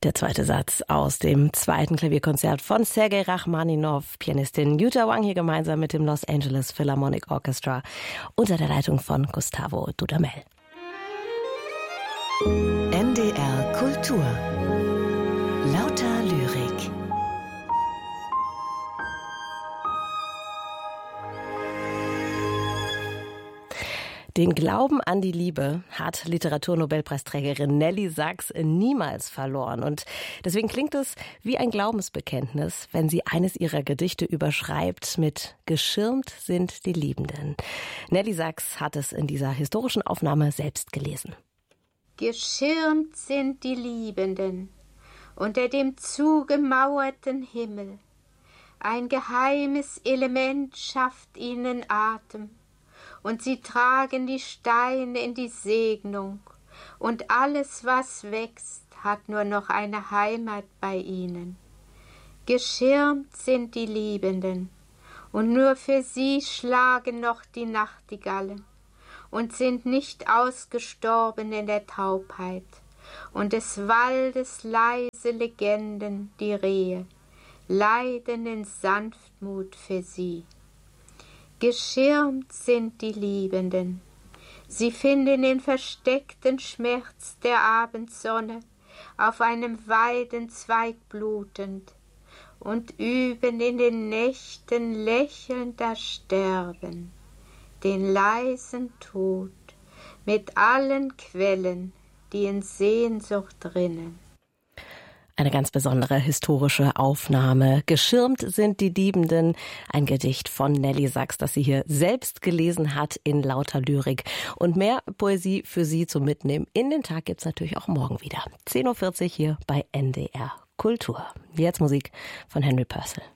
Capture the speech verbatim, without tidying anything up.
Der zweite Satz aus dem zweiten Klavierkonzert von Sergei Rachmaninow, Pianistin Yuja Wang hier gemeinsam mit dem Los Angeles Philharmonic Orchestra unter der Leitung von Gustavo Dudamel. N D R Kultur. Lauter Lyrik. Den Glauben an die Liebe hat Literaturnobelpreisträgerin Nelly Sachs niemals verloren. Und deswegen klingt es wie ein Glaubensbekenntnis, wenn sie eines ihrer Gedichte überschreibt mit »Geschirmt sind die Liebenden«. Nelly Sachs hat es in dieser historischen Aufnahme selbst gelesen. Geschirmt sind die Liebenden unter dem zugemauerten Himmel. Ein geheimes Element schafft ihnen Atem. Und sie tragen die Steine in die Segnung, und alles, was wächst, hat nur noch eine Heimat bei ihnen. Geschirmt sind die Liebenden, und nur für sie schlagen noch die Nachtigallen, und sind nicht ausgestorben in der Taubheit, und des Waldes leise Legenden, die Rehe, leiden in Sanftmut für sie. Geschirmt sind die Liebenden. Sie finden den versteckten Schmerz der Abendsonne auf einem Weidenzweig blutend und üben in den Nächten lächelnd das Sterben, den leisen Tod mit allen Quellen, die in Sehnsucht rinnen. Eine ganz besondere historische Aufnahme. Geschirmt sind die Liebenden. Ein Gedicht von Nelly Sachs, das sie hier selbst gelesen hat in lauter Lyrik. Und mehr Poesie für Sie zum Mitnehmen in den Tag gibt's natürlich auch morgen wieder. zehn Uhr vierzig hier bei N D R Kultur. Jetzt Musik von Henry Purcell.